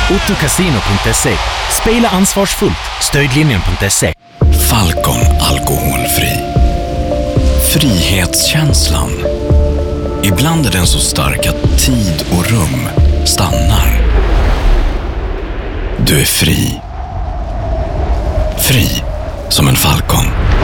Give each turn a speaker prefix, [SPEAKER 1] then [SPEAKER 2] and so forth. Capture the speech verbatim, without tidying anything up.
[SPEAKER 1] otto casino punkt se. Spela ansvarsfullt. Stödlinjen punkt se.
[SPEAKER 2] Falcon alkoholfri. Frihetskänslan. Ibland är den så stark att tid och rum stannar. Du är fri. Fri som en falcon.